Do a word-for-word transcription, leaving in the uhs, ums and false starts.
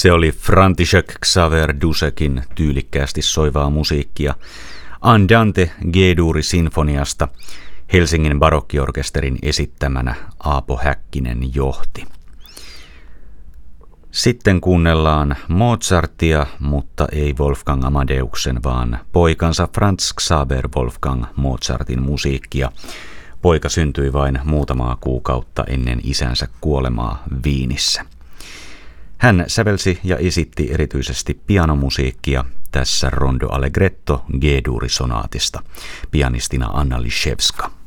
Se oli František Xaver Dusekin tyylikkäästi soivaa musiikkia Andante G-duuri sinfoniasta Helsingin barokkiorkesterin esittämänä. Aapo Häkkinen johti. Sitten kuunnellaan Mozartia, mutta ei Wolfgang Amadeuksen, vaan poikansa Franz Xaver Wolfgang Mozartin musiikkia. Poika syntyi vain muutamaa kuukautta ennen isänsä kuolemaa Viinissä. Hän sävelsi ja esitti erityisesti pianomusiikkia tässä Rondo Allegretto G-duuri-sonaatista. Pianistina Anna Liszewska.